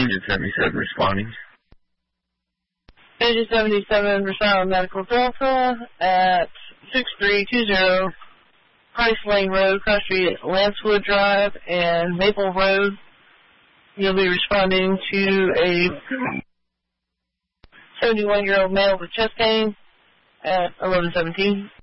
Engine 77 responding. Engine 77, Versailles Medical Delta at 6320 Price Lane Road, Cross Street, Lancewood Drive, and Maple Road. You'll be responding to a 71-year-old male with chest pain at 1117.